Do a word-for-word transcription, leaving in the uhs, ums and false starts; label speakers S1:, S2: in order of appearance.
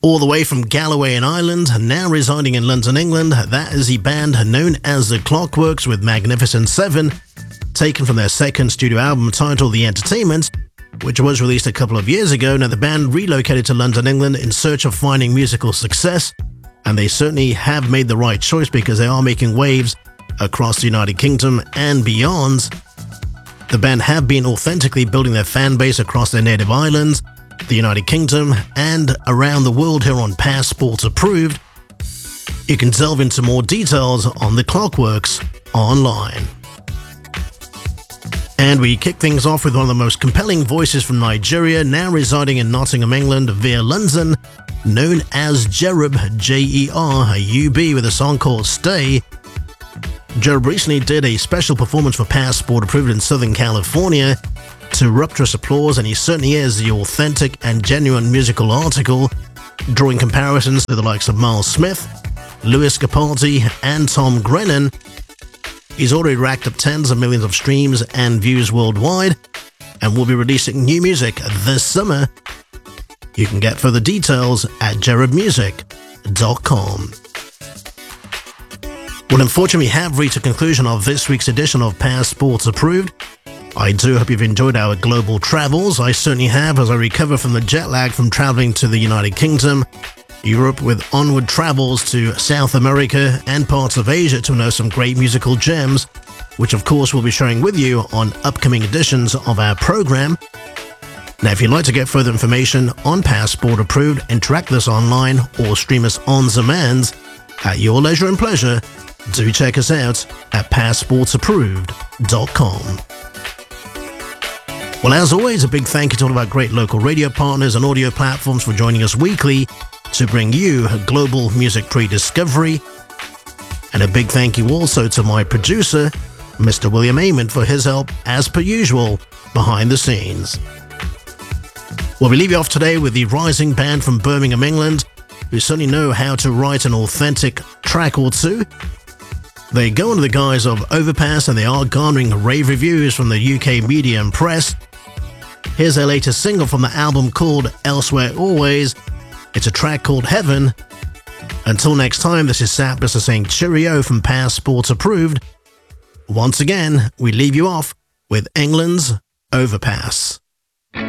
S1: All the way from Galloway in Ireland, now residing in London, England, that is the band known as The Clockworks with Magnificent Seven, taken from their second studio album titled The Entertainment, which was released a couple of years ago. Now, the band relocated to London, England in search of finding musical success, and they certainly have made the right choice because they are making waves across the United Kingdom and beyond. The band have been authentically building their fan base across their native islands, the United Kingdom, and around the world here on Passport Approved. You can delve into more details on The Clockworks online. And we kick things off with one of the most compelling voices from Nigeria, now residing in Nottingham, England via London, known as Jerub, J E R U B, with a song called Stay. Jerub recently did a special performance for Passport Approved in Southern California to rapturous applause, and he certainly is the authentic and genuine musical article, drawing comparisons to the likes of Miles Smith, Lewis Capaldi, and Tom Grennan. He's already racked up tens of millions of streams and views worldwide, and will be releasing new music this summer. You can get further details at jerub music dot com. Well, unfortunately, we have reached a conclusion of this week's edition of Passport Approved. I do hope you've enjoyed our global travels. I certainly have, as I recover from the jet lag from traveling to the United Kingdom, Europe, with onward travels to South America and parts of Asia to know some great musical gems, which of course we'll be sharing with you on upcoming editions of our program. Now, if you'd like to get further information on Passport Approved, interact with us online, or stream us on demand at your leisure and pleasure, do check us out at passport approved dot com. Well, as always, a big thank you to all of our great local radio partners and audio platforms for joining us weekly to bring you a global music pre-discovery. And a big thank you also to my producer, Mister William Amon, for his help, as per usual, behind the scenes. Well, we leave you off today with the rising band from Birmingham, England, who certainly know how to write an authentic track or two. They go under the guise of Overpass, and they are garnering rave reviews from the U K media and press. Here's their latest single from the album called Elsewhere Always. It's a track called Heaven. Until next time, this is Sapbuster saying cheerio from Passport Approved. Once again, we leave you off with England's Overpass.